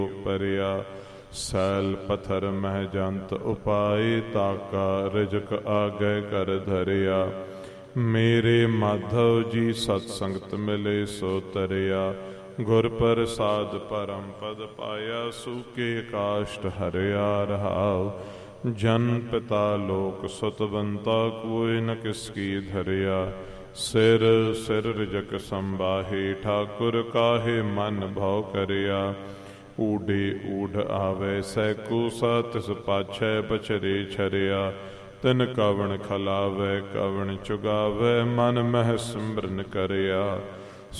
ਪਰਿਆ। Cell ਪਥਰ ਮਹਿ ਜੰਤ ਉਪਾਏ, ਤਾਕਾ ਰਿਜਕ ਆਗੈ ਕਰ ਧਰਿਆ। ਮੇਰੇ ਮਾਧਵ ਜੀ ਸਤ ਸੰਗਤ ਮਿਲੇ ਸੋ ਤਰਿਆ। ਗੁਰ ਪ੍ਰਸਾਦ ਪਰਮ ਪਦ ਪਾਇਆ, ਸੂਕੇ ਕਾਸ਼ਟ ਹਰਿਆ ਰਹਾਉ। ਜਨ ਪਿਤਾ ਲੋਕ ਸੁਤਵੰਤਾ, ਕੋਈ ਨ ਕਿਸ ਕੀ ਧਰਿਆ। ਸਿਰ ਸਿਰ ਰਿਜਕ ਸੰਬਾਹੇ, ਠਾਕੁਰ ਕਾਹੇ ਮਨ ਭਉ ਕਰਿਆ। ਊਡੇ ਊਢ ਆਵੈ ਸੈਕੂ, ਸਾ ਤਿਸ ਪਾਛੈ ਬਛਰੇ ਛਰਿਆ। ਤਿਨ ਕਵਣ ਖਲਾਵੈ ਕਵਣ ਚੁਗਾਵੈ, ਮਨ ਮਹਿ ਸਿਮਰਨ ਕਰਿਆ।